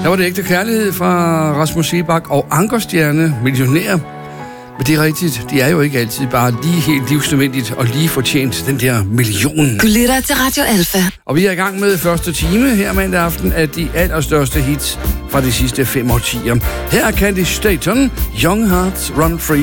Der var det ægte kærlighed fra Rasmus Seebach og Ankerstjerne, millionær. Men det er rigtigt, det er jo ikke altid bare lige helt livsnødvendigt og lige fortjent den der million. Du lytter til Radio Alfa. Og vi er i gang med første time her mandag aften af de allerstørste hits fra de sidste 5 årtier. Her er Candy Staton, Young Hearts Run Free.